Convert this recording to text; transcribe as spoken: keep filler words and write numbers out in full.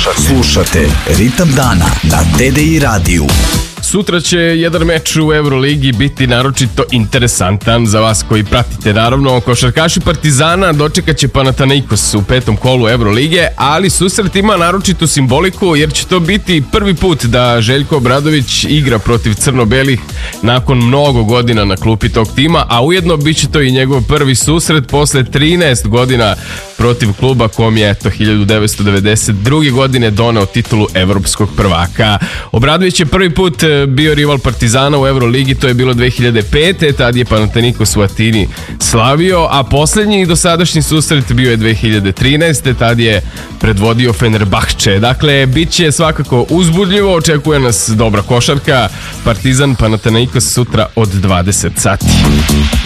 Slušate Ritam dana na T D I radiju. Sutra će jedan meč u Euroligi biti naročito interesantan za vas koji pratite. Naravno, košarkaši Partizana dočekat će Panathinaikos u petom kolu Eurolige, ali susret ima naročitu simboliku jer će to biti prvi put da Željko Obradović igra protiv crno-belih nakon mnogo godina na klupi tog tima, a ujedno bit će to i njegov prvi susret posle trinaest godina protiv kluba kom je eto hiljadu devetsto devedeset druge. godine doneo titulu evropskog prvaka. Obradović je prvi put bio rival Partizana u Euroligi, to je bilo dve hiljade pete. Tad je Panathinaikos u Atini slavio, a posljednji dosadašnji susret bio je dve hiljade trinaeste. Tad je predvodio Fenerbahče. Dakle, bit će svakako uzbudljivo, očekuje nas dobra košarka. Partizan Panathinaikos sutra od dvadeset sati.